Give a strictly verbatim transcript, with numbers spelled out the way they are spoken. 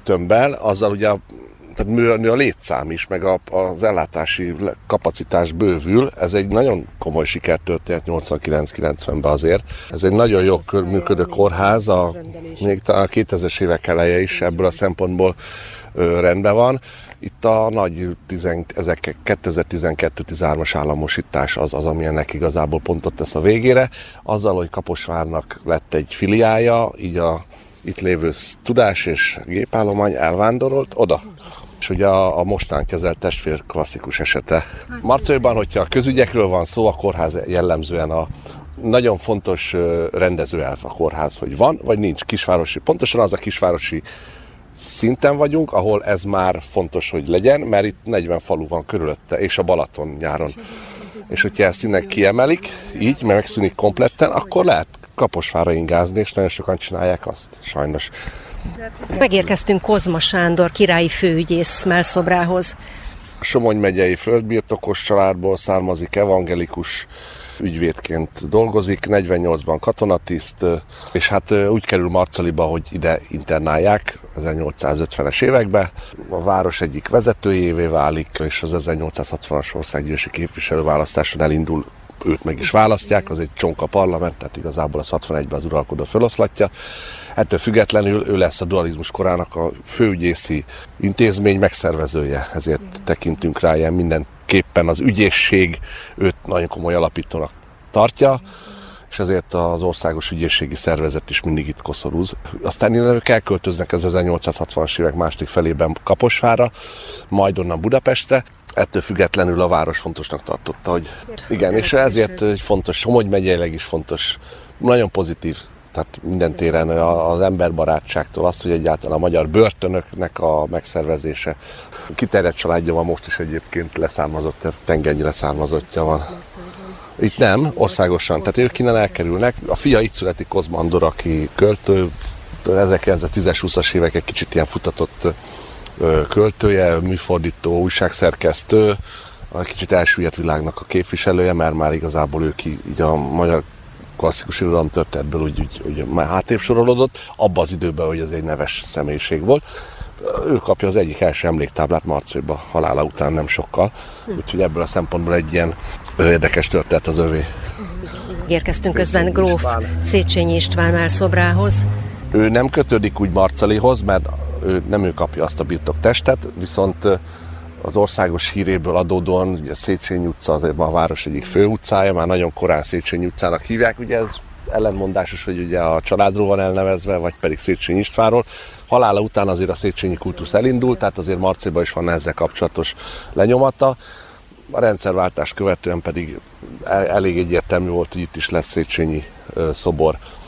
börtönben, azzal ugye a, tehát nő a létszám is, meg a, az ellátási kapacitás bővül. Ez egy nagyon komoly sikertörténet nyolcvankilenc kilencvenben azért. Ez egy nagyon jól működő kórház, a, még talán a kétezres évek eleje is ebből a szempontból ö, rendben van. Itt a nagy kétezer-tizenkettő tizenhárom-as államosítás az, az, ami ennek igazából pontot tesz a végére. Azzal, hogy Kaposvárnak lett egy filiája, így a itt lévő tudás és gépállomány elvándorolt oda. És ugye a, a mostán kezelt testvér klasszikus esete. Marcaiban, hogyha a közügyekről van szó, a kórház jellemzően a nagyon fontos rendezőelv a kórház, hogy van vagy nincs kisvárosi. Pontosan az a kisvárosi szinten vagyunk, ahol ez már fontos, hogy legyen, mert itt negyven falu van körülötte, és a Balaton nyáron. És hogyha ezt innen kiemelik, így, mert megszűnik kompletten, akkor lehet Kaposvárra ingázni, és nagyon sokan csinálják azt, sajnos. Megérkeztünk Kozma Sándor királyi főügyész mellszobrához. Somogy megyei földbirtokos családból származik, evangelikus ügyvédként dolgozik, negyvennyolcban katonatiszt, és hát úgy kerül Marcaliba, hogy ide internálják ezernyolcszázötvenes években. A város egyik vezetőjévé válik, és az ezernyolcszázhatvanas országgyűlési képviselőválasztáson elindul, őt meg is választják, az egy csonka parlament, tehát igazából az hatvanegyben az uralkodó feloszlatja. Ettől függetlenül ő lesz a dualizmus korának a főügyészi intézmény megszervezője, ezért tekintünk rá ilyen mindenképpen az ügyészség őt nagyon komoly alapítónak tartja, és ezért az országos ügyészségi szervezet is mindig itt koszorúz. Aztán ők elköltöznek az ezernyolcszázhatvanas évek második felében Kaposvárra, majd onnan Budapestre. Ettől függetlenül a város fontosnak tartotta, hogy igen, és ezért egy fontos, Somogy megyeileg is fontos, nagyon pozitív, tehát minden téren az emberbarátságtól az, hogy egyáltalán a magyar börtönöknek a megszervezése. Kiterjedt családja van most is egyébként, leszármazott, tengernyi leszármazottja van. Itt nem, országosan, tehát ők innen elkerülnek. A fia itt születik, Kozma Andor, aki költő, ezerkilencszáztízes húszas évek egy kicsit ilyen futatott költője, műfordító, újságszerkesztő, a kicsit elsüllyedt világnak a képviselője, mert már igazából ő ki, így a magyar klasszikus irodalom történetből úgy, úgy, úgy már hátrébb sorolódott, abban az időben, hogy ez egy neves személyiség volt. Ő kapja az egyik első emléktáblát Marcaiba halála után nem sokkal, úgyhogy ebből a szempontból egy ilyen érdekes történet az övé. Érkeztünk közben gróf Széchenyi István mellszobrához. Ő nem kötődik úgy Marcalihoz, mert ő, nem ő kapja azt a birtoktestet, viszont az országos híréből adódóan, ugye Széchenyi utca azért a város egyik főutcája, már nagyon korán Széchenyi utcának hívják, ugye ez ellentmondásos, hogy ugye a családról van elnevezve, vagy pedig Széchenyi Istvánról. Halála után azért a széchenyi kultusz elindult, tehát azért Marcaiban is van ezzel kapcsolatos lenyomata. A rendszerváltás követően pedig elég egyértelmű volt, hogy itt is lesz Széchenyi szobor.